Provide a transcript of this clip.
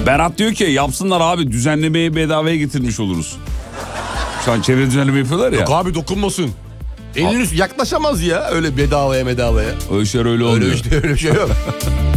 Berat diyor ki yapsınlar abi, düzenlemeyi bedavaya getirmiş oluruz. Şu an çevre düzenleme yapıyorlar ya. Yok abi, dokunmasın. Eliniz yaklaşamaz ya öyle bedavaya. O işler öyle olmuyor. Öyle bir şey yok.